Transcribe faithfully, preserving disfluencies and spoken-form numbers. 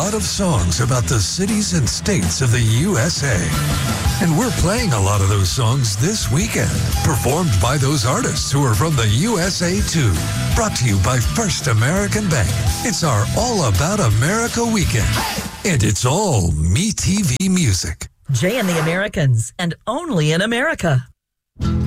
lot of songs about the cities and states of the U S A. And we're playing a lot of those songs this weekend, performed by those artists who are from the U S A too. Brought to you by First American Bank. It's our All About America weekend. And it's all Me T V music. Jay and the Americans, and only in America.